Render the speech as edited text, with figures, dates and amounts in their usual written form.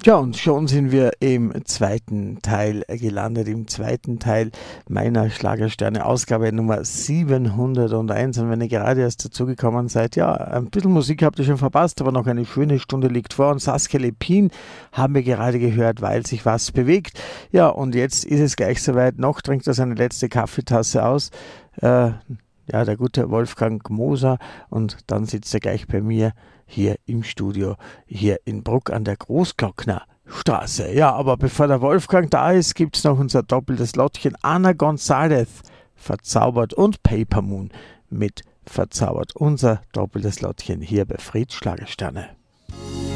Ja, und schon sind wir im zweiten Teil gelandet, im zweiten Teil meiner Schlagersterne-Ausgabe Nummer 701. Und wenn ihr gerade erst dazugekommen seid, ja, ein bisschen Musik habt ihr schon verpasst, aber noch eine schöne Stunde liegt vor. Und Saskia Lepin haben wir gerade gehört, weil sich was bewegt. Ja, und jetzt ist es gleich soweit. Noch trinkt er seine letzte Kaffeetasse aus. Ja, der gute Wolfgang Moser, und dann sitzt er gleich bei mir hier im Studio, hier in Bruck an der Großglocknerstraße. Ja, aber bevor der Wolfgang da ist, gibt es noch unser doppeltes Lottchen. Ana González, Verzaubert, und Paper Moon mit Verzaubert. Unser doppeltes Lottchen hier bei Fritz Schlagersterne.